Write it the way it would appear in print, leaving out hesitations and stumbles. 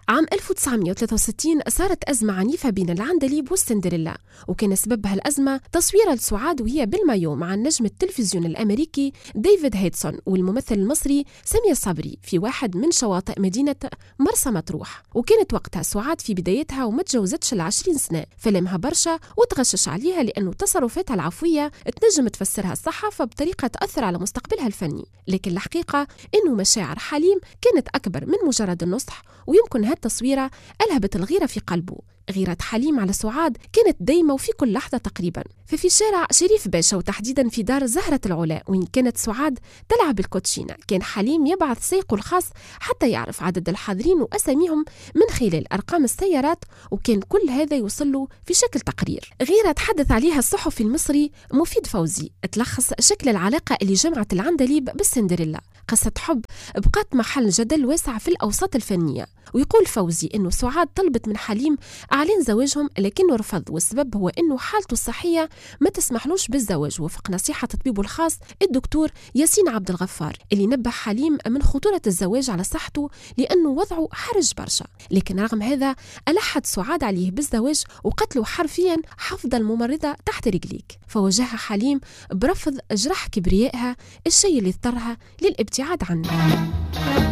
عام 1963 صارت أزمة عنيفة بين العندليب والسندريلا، وكان سببها الأزمة تصويرها لسعاد وهي بالمايو مع النجم التلفزيون الأمريكي ديفيد هيدسون والممثل المصري سمير صبري في واحد من شواطئ مدينة مرسى مطروح. وكانت وقتها سعاد في بدايتها وما تجاوزتش 20 سنة، فلمها برشا وتغشش عليها لأنه تصرفاتها العفوية تنجم تفسرها الصحافة بطريقة تأثر على مستقبلها الفني. لكن الحقيقة إنه مشاعر حليم كانت أكبر من مجرد النصح، ويمكن هالتصويرة ألهبت الغيرة في قلبه. غيرة حليم على سعاد كانت دايمة وفي كل لحظة تقريبا. ففي شارع شريف باشا وتحديدا في دار زهرة العلا وين كانت سعاد تلعب بالكوتشينة، كان حليم يبعث سيقه الخاص حتى يعرف عدد الحاضرين وأساميهم من خلال أرقام السيارات، وكان كل هذا يوصل له في شكل تقرير. غيرة تحدث عليها الصحفي المصري مفيد فوزي، تلخص شكل العلاقة اللي جمعت العندليب بالسندريلا، قصة حب بقات محل جدل واسع في الأوساط الفنية. ويقول فوزي إنه سعاد طلبت من حليم أعلان زواجهم لكنه رفض، والسبب هو إنه حالته الصحية ما تسمحلوش بالزواج وفق نصيحة طبيبه الخاص الدكتور ياسين عبد الغفار، اللي نبه حليم من خطورة الزواج على صحته لأنه وضعه حرج برشا. لكن رغم هذا ألحت سعاد عليه بالزواج وقتله حرفيا حفظ الممرضة تحت رجليك، فوجهها حليم برفض جرح كبريائها، الشيء اللي اضطرها للابتعاد عنه.